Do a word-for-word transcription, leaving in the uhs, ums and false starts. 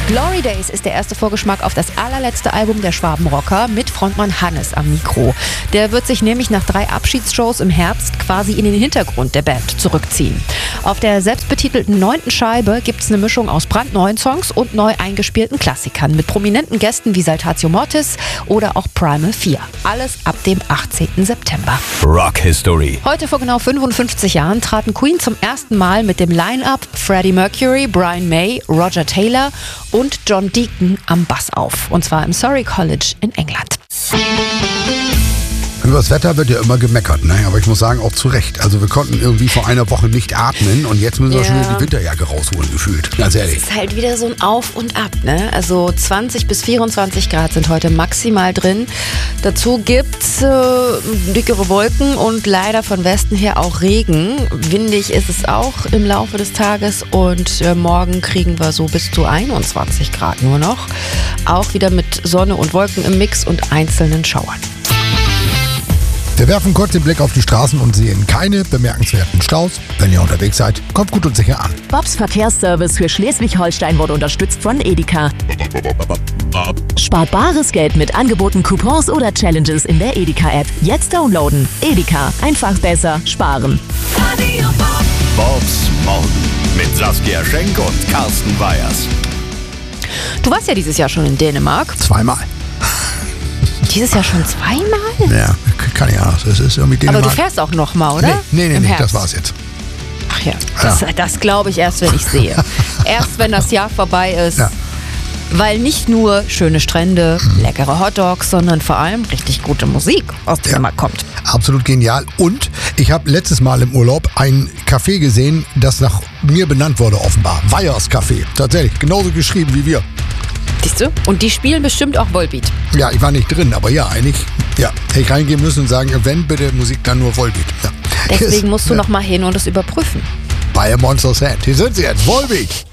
Glory Days ist der erste Vorgeschmack auf das allerletzte Album der Schwabenrocker mit Frontmann Hannes am Mikro. Der wird sich nämlich nach drei Abschiedsshows im Herbst quasi in den Hintergrund der Band zurückziehen. Auf der selbstbetitelten neunten Scheibe gibt es eine Mischung aus brandneuen Songs und neu eingespielten Klassikern mit prominenten Gästen wie Saltatio Mortis oder auch Primal vier. Alles ab dem achtzehnten September. Rock History. Heute vor genau fünfundfünfzig Jahren traten Queen zum ersten Mal mit dem Line-Up Freddie Mercury, Brian May, Roger Taylor und John Deacon am Bass auf. Und zwar im Surrey College in England. Über das Wetter wird ja immer gemeckert, ne? Aber ich muss sagen, auch zu Recht. Also wir konnten irgendwie vor einer Woche nicht atmen und jetzt müssen wir Ja. schon wieder die Winterjacke rausholen, gefühlt. Ganz ehrlich. Es ist halt wieder so ein Auf und Ab, ne? Also zwanzig bis vierundzwanzig Grad sind heute maximal drin. Dazu gibt's äh, dickere Wolken und leider von Westen her auch Regen. Windig ist es auch im Laufe des Tages und äh, morgen kriegen wir so bis zu einundzwanzig Grad nur noch. Auch wieder mit Sonne und Wolken im Mix und einzelnen Schauern. Wir werfen kurz den Blick auf die Straßen und sehen keine bemerkenswerten Staus. Wenn ihr unterwegs seid, kommt gut und sicher an. Bobs Verkehrsservice für Schleswig-Holstein wurde unterstützt von Edeka. Spart bares Geld mit Angeboten, Coupons oder Challenges in der Edeka-App. Jetzt downloaden. Edeka. Einfach besser sparen. Bobs Morgen mit Saskia Schenk und Carsten Weyers. Du warst ja dieses Jahr schon in Dänemark. Zweimal. Dieses Jahr schon zweimal? Ja, kann ich anders. Das ist irgendwie Aber Dänemark. du fährst auch noch mal, oder? Nee, nee, nee, Im nee Herbst. das war's jetzt. Ach ja, das, das glaube ich erst, wenn ich sehe. Erst, wenn das Jahr vorbei ist. Ja. Weil nicht nur schöne Strände, leckere Hotdogs, sondern vor allem richtig gute Musik aus Dänemark kommt. Absolut genial. Und ich habe letztes Mal im Urlaub ein Café gesehen, das nach mir benannt wurde offenbar. Weyers Café. Tatsächlich, genauso geschrieben wie wir. Siehst du? Und die spielen bestimmt auch Volbeat. Ja, ich war nicht drin, aber ja, eigentlich, ja, hätte ich reingehen müssen und sagen, wenn bitte Musik, dann nur Volbeat. Ja. Deswegen musst du ja. noch mal hin und es überprüfen. Bei Monster Set. Hier sind sie jetzt, Volbeat.